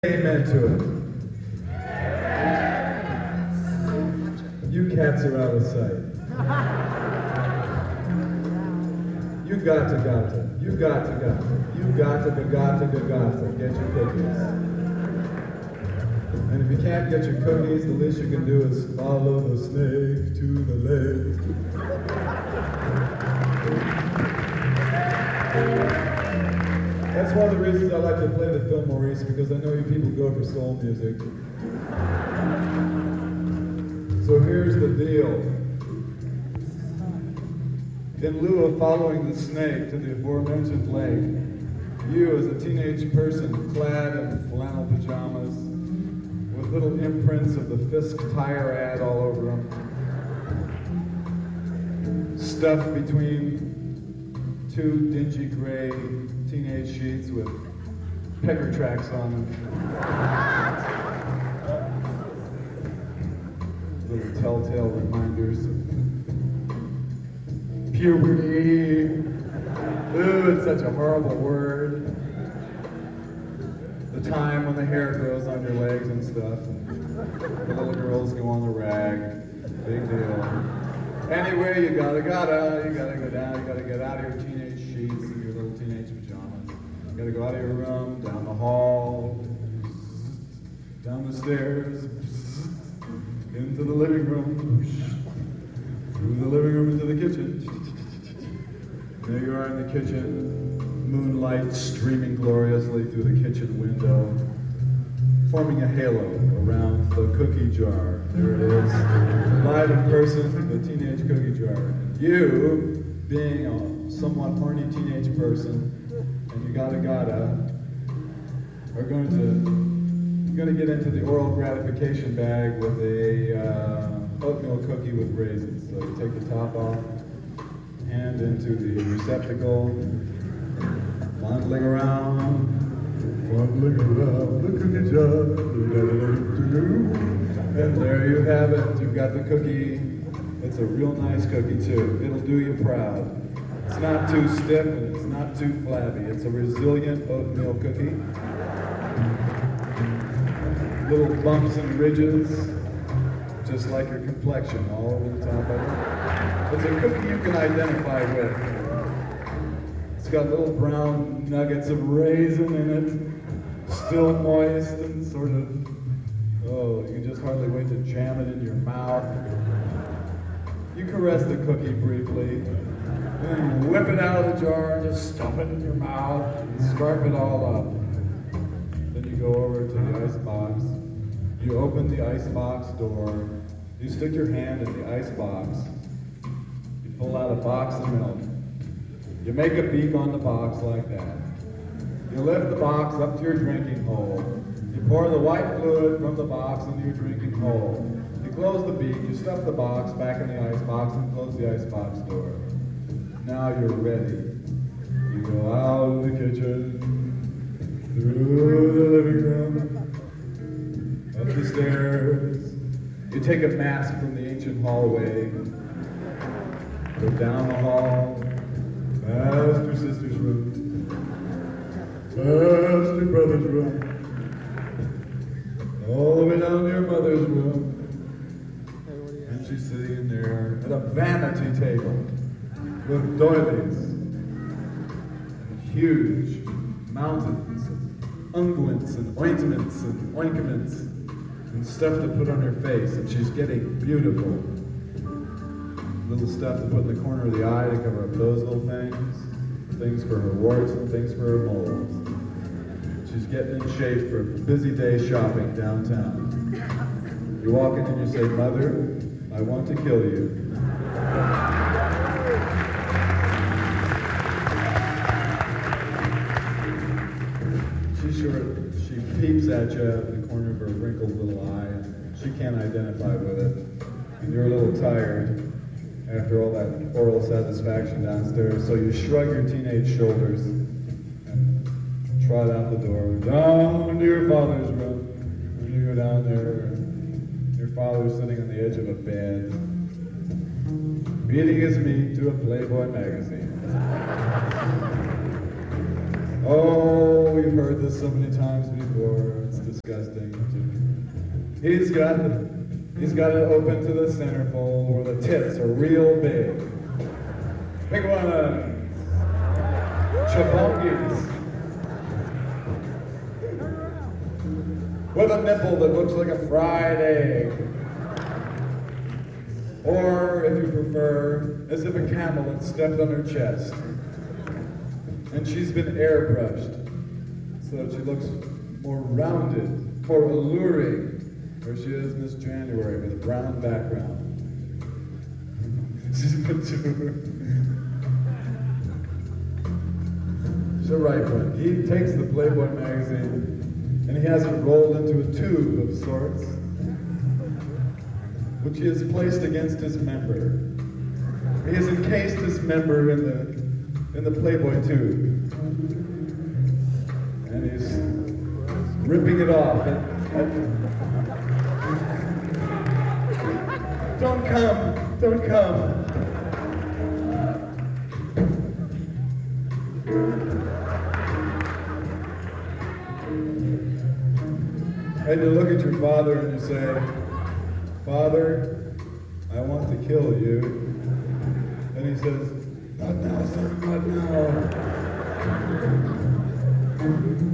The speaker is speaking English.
Amen to it. You cats are out of sight. You got to. You got to get your cookies. And if you can't get your cookies, the least you can do is follow the snake to the lake. That's one of the reasons I like to play the Phil Maurice, because I know you people go for soul music. So here's the deal. In lieu of following the snake to the aforementioned lake, you as a teenage person clad in flannel pajamas with little imprints of the Fisk tire ad all over them, stuffed between two dingy gray teenage sheets with pecker tracks on them. Little telltale reminders of puberty. Ooh, it's such a horrible word. The time when the hair grows on your legs and stuff, and the little girls go on the rag. Big deal. Anyway, you gotta go down, you gotta get out of your teenage sheets and your little teenage pajamas. You gotta go out of your room, down the hall, down the stairs, into the living room, through the living room into the kitchen. There you are in the kitchen, moonlight streaming gloriously through the kitchen window, forming a halo around the cookie jar. There it is, live in person, the teenage cookie jar. And you, being a somewhat horny teenage person, and you gotta, are going to get into the oral gratification bag with a oatmeal cookie with raisins. So you take the top off, hand into the receptacle, fondling around the cookie jar, and there you have it. You've got the cookie. It's a real nice cookie too. It'll do you proud. It's not too stiff and it's not too flabby. It's a resilient oatmeal cookie. Little bumps and ridges, just like your complexion all over the top of it. It's a cookie you can identify with. It's got little brown nuggets of raisin in it, still moist and sort of, oh, you can just hardly wait to jam it in your mouth. You caress the cookie briefly, then whip it out of the jar and just stuff it in your mouth and scarf it all up. Then you go over to the ice box. You open the ice box door. You stick your hand in the ice box. You pull out a box of milk. You make a beak on the box like that. You lift the box up to your drinking hole. You pour the white fluid from the box into your drinking hole. You close the beak, you stuff the box back in the ice box and close the ice box door. Now you're ready. You go out of the kitchen, through the living room, up the stairs. You take a mask from the ancient hallway, go down the hall, past your sister's room, past your brother's room, all the way down to your mother's room. And she's sitting there at a vanity table with doilies and huge mountains of unguents and ointments and ointments and stuff to put on her face, and she's getting beautiful. Little stuff to put in the corner of the eye to cover up those little things, things for her warts and things for her moles. She's getting in shape for a busy day shopping downtown. You walk in and you say, "Mother, I want to kill you." She peeps at you out of the corner of her wrinkled little eye, and she can't identify with it. And you're a little tired after all that oral satisfaction downstairs, so you shrug your teenage shoulders and trot out the door, down to your father's room. And you go down there, and your father's sitting on the edge of a bed, beating his meat to a Playboy magazine. Oh, you've heard this so many times before. It's disgusting. He's got it open to the centerfold where the tits are real big. Big ones. Chabongies. With a nipple that looks like a fried egg. Or, if you prefer, as if a camel had stepped on her chest. And she's been airbrushed so that she looks more rounded, more alluring. There she is, Miss January, with a brown background. She's mature. She's a ripe one. He takes the Playboy magazine and he has it rolled into a tube of sorts, which he has placed against his member. He has encased his member in the Playboy tube. And he's ripping it off. Don't come! Don't come! And you look at your father and you say, Father, I want to kill you. And he says, not now, son, not now.